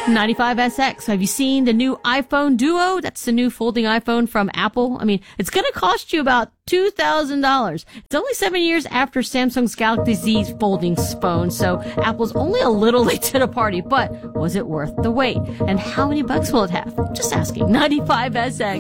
95SX. Have you seen the new iPhone Duo? That's the new folding iPhone from Apple. I mean, it's going to cost you about $2,000. It's only 7 years after Samsung's Galaxy Z folding phone, so Apple's only a little late to the party, but was it worth the wait? And how many bugs will it have? Just asking. 95SX.